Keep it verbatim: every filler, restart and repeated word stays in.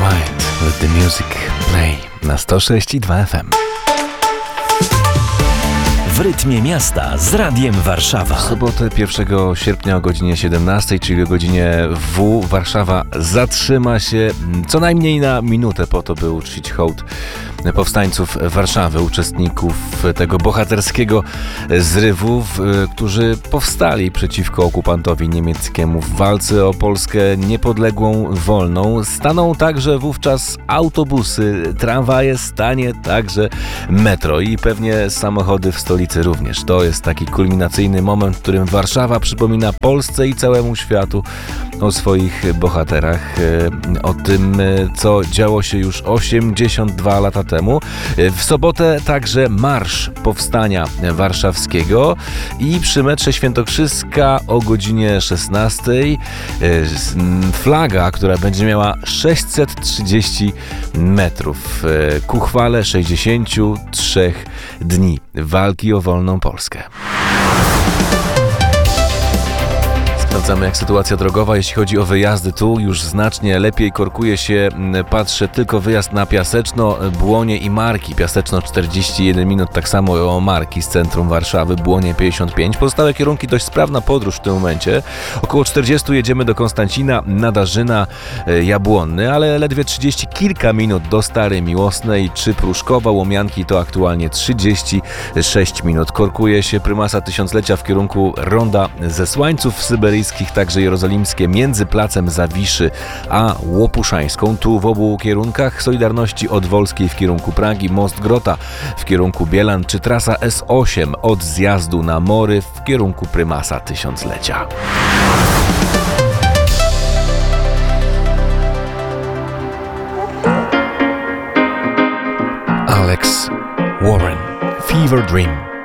mind, let the music play na sto sześć i dwa F M. W rytmie miasta z Radiem Warszawa. W sobotę pierwszego sierpnia o godzinie siedemnastej, czyli o godzinie W, Warszawa zatrzyma się co najmniej na minutę po to, by uczcić hołd powstańców Warszawy, uczestników tego bohaterskiego zrywu, którzy powstali przeciwko okupantowi niemieckiemu w walce o Polskę niepodległą, wolną. Staną także wówczas autobusy, tramwaje, stanie także metro i pewnie samochody w stolicy również. To jest taki kulminacyjny moment, w którym Warszawa przypomina Polsce i całemu światu o swoich bohaterach, o tym, co działo się już osiemdziesiąt dwa lata temu. W sobotę także Marsz Powstania Warszawskiego i przy metrze Świętokrzyska o godzinie szesnastej flaga, która będzie miała sześćset trzydzieści metrów ku chwale sześćdziesięciu trzech dni walki o wolną Polskę. Sprawdzamy, jak sytuacja drogowa, jeśli chodzi o wyjazdy. Tu już znacznie lepiej korkuje się. Patrzę tylko wyjazd na Piaseczno, Błonie i Marki. Piaseczno czterdzieści jeden minut, tak samo o Marki z centrum Warszawy, Błonie pięćdziesiąt pięć. Pozostałe kierunki dość sprawna podróż w tym momencie. Około czterdzieści jedziemy do Konstancina, Nadarzyna, Jabłonny, ale ledwie trzydzieści kilka minut do Starej Miłosnej czy Pruszkowa. Łomianki to aktualnie trzydzieści sześć minut. Korkuje się prymasa tysiąclecia w kierunku Ronda Zesłańców Syberyjskich, także jerozolimskie między Placem Zawiszy a Łopuszańską. Tu w obu kierunkach Solidarności od Wolskiej w kierunku Pragi, Most Grota w kierunku Bielan, czy trasa S osiem od zjazdu na Mory w kierunku prymasa tysiąclecia. Alex Warren, Fever Dream.